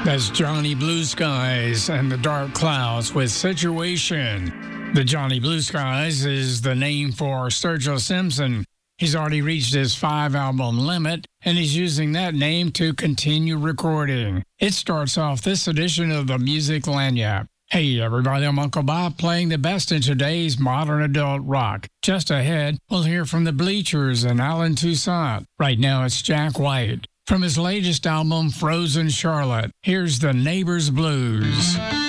That's Johnny Blue Skies and the Dark Clouds with Situation. The Johnny Blue Skies is the name for Sturgill Simpson. He's already reached his 5-album limit, and he's using that name to continue recording. It starts off this edition of the Music Lanyard. Hey everybody, I'm Uncle Bob playing the best in today's modern adult rock. Just ahead, we'll hear from the Bleachers and Alan Toussaint. Right now it's Jack White. From his latest album, Frozen Charlotte, here's the Neighbors Blues.